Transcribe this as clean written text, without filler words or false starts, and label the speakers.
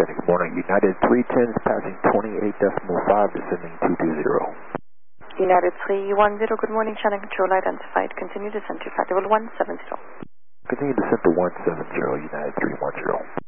Speaker 1: Good morning. United 310 is passing 28.5, descending 220.
Speaker 2: United 310, good morning. Channel control identified. Continue descent to flight level 170.
Speaker 1: Continue descent to 170, United 310.